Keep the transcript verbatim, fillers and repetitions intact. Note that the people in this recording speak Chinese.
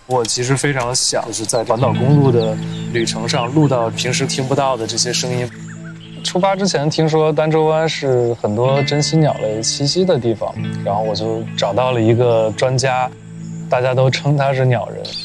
我其实非常想就是在环岛公路的旅程上录到平时听不到的这些声音。出发之前听说儋州湾是很多珍稀鸟类栖息的地方，然后我就找到了一个专家，大家都称他是鸟人。